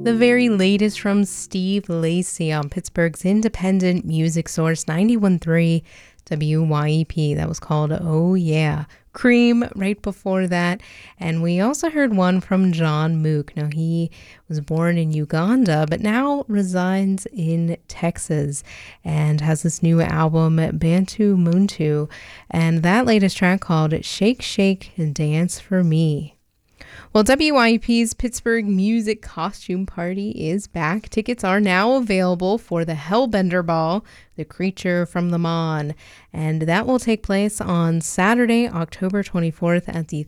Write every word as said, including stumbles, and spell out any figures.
The very latest from Steve Lacy on Pittsburgh's independent music source ninety-one point three W Y E P. That was called Oh Yeah. Cream right before that. And we also heard one from John Mook. Now, he was born in Uganda, but now resides in Texas and has this new album, Bantu Muntu. And that latest track called Shake, Shake, Dance for Me. Well, W Y E P's Pittsburgh Music Costume Party is back. Tickets are now available for the Hellbender Ball, The Creature from the Mon, and that will take place on Saturday, October twenty-fourth at the